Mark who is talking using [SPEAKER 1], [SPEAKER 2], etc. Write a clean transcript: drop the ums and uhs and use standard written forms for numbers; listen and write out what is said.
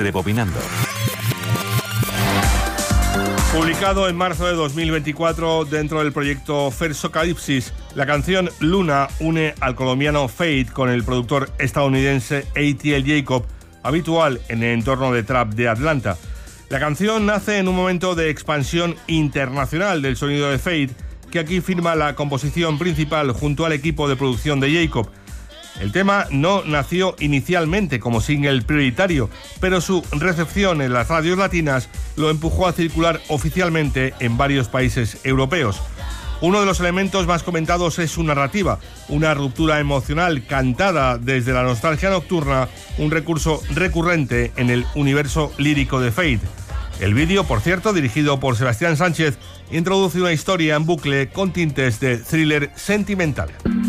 [SPEAKER 1] Rebobinando.
[SPEAKER 2] Publicado en marzo de 2024 dentro del proyecto Fersocalypsis, la canción Luna une al colombiano Fade con el productor estadounidense A.T.L. Jacob, habitual en el entorno de trap de Atlanta. La canción nace en un momento de expansión internacional del sonido de Fade, que aquí firma la composición principal junto al equipo de producción de Jacob. El tema no nació inicialmente como single prioritario, pero su recepción en las radios latinas lo empujó a circular oficialmente en varios países europeos. Uno de los elementos más comentados es su narrativa, una ruptura emocional cantada desde la nostalgia nocturna, un recurso recurrente en el universo lírico de Fade. El vídeo, por cierto, dirigido por Sebastián Sánchez, introduce una historia en bucle con tintes de thriller sentimental.